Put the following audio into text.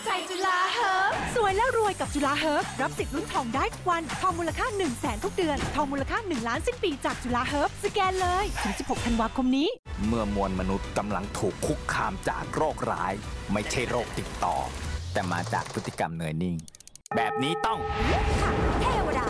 ใจจุฬาเฮิร์บสวยแล้วรวยกับจุฬาเฮิร์บรับสิทธิ์ลุ้นทองได้ทุกวันทองมูลค่า 100,000 ทุกเดือนทองมูลค่า1 ล้านสิ้นปีจากจุฬาเฮิร์บสแกนเลยถึง 16 ธันวาคมนี้เมื่อมวลมนุษย์กำลังถูกคุกคามจากโรคร้ายไม่ใช่โรคติดต่อแต่มาจากพฤติกรรมเนยนิ่งแบบนี้ต้องค่ะเทวดา